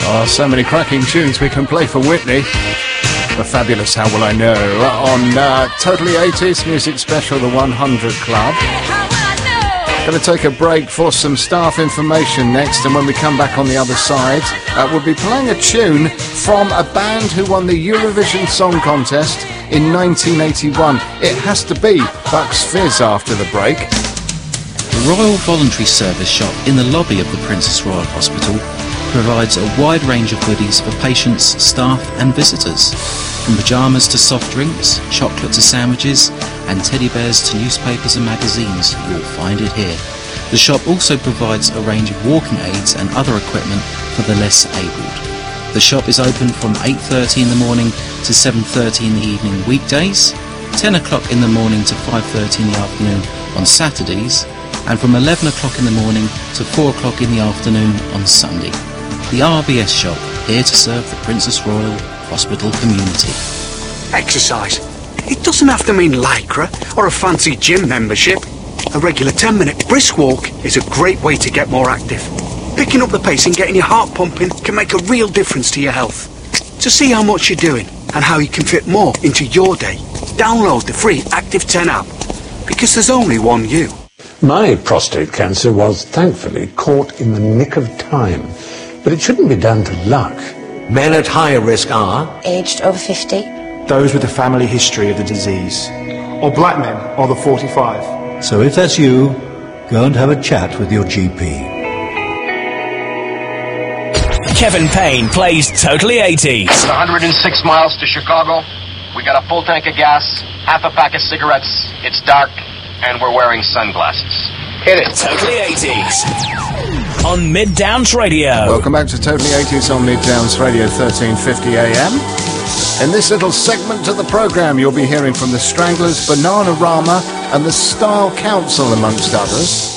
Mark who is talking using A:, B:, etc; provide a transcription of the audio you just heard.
A: Oh, so many cracking tunes we can play for Whitney. The fabulous How Will I Know on Totally 80s Music Special, the 100 Club. Going to take a break for some staff information next, and when we come back on the other side, we'll be playing a tune from a band who won the Eurovision Song Contest in 1981. It has to be Bucks Fizz after the break.
B: The Royal Voluntary Service shop in the lobby of the Princess Royal Hospital provides a wide range of goodies for patients, staff and visitors. From pyjamas to soft drinks, chocolate to sandwiches and teddy bears to newspapers and magazines, you'll find it here. The shop also provides a range of walking aids and other equipment for the less abled. The shop is open from 8:30 in the morning to 7:30 in the evening weekdays, 10 o'clock in the morning to 5:30 in the afternoon on Saturdays, and from 11 o'clock in the morning to 4 o'clock in the afternoon on Sunday. The RBS shop, here to serve the Princess Royal Hospital community.
C: Exercise. It doesn't have to mean lycra or a fancy gym membership. A regular 10-minute brisk walk is a great way to get more active. Picking up the pace and getting your heart pumping can make a real difference to your health. To see how much you're doing and how you can fit more into your day, download the free Active 10 app, because there's only one you.
D: My prostate cancer was thankfully caught in the nick of time, but it shouldn't be down to luck.
E: Men at higher risk are
F: aged over 50,
G: those with a family history of the disease, or black men over 45.
H: So if that's you, go and have a chat with your GP.
I: Kevin Payne plays Totally 80s.
J: 106 miles to Chicago. We got a full tank of gas, half a pack of cigarettes. It's dark, and we're wearing sunglasses. Hit it.
I: Totally 80s on Mid Downs Radio.
A: Welcome back to Totally 80s on Mid Downs Radio, 1350 AM. In this little segment of the programme, you'll be hearing from the Stranglers, Bananarama and the Style Council, amongst others.